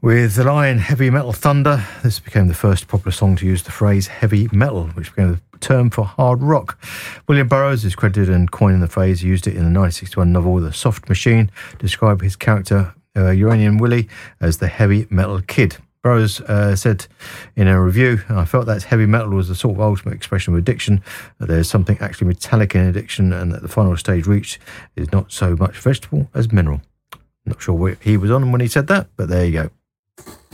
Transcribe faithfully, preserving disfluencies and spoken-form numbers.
With The Lion, Heavy Metal Thunder, this became the first popular song to use the phrase heavy metal, which became the term for hard rock. William Burroughs is credited in coining the phrase. He used it in the nineteen sixty-one novel The Soft Machine to describe his character, uh, Uranian Willie, as the heavy metal kid. Burroughs uh, said in a review, I felt that heavy metal was the sort of ultimate expression of addiction, that there's something actually metallic in addiction, and that the final stage reached is not so much vegetable as mineral. Not sure where he was on when he said that, but there you go.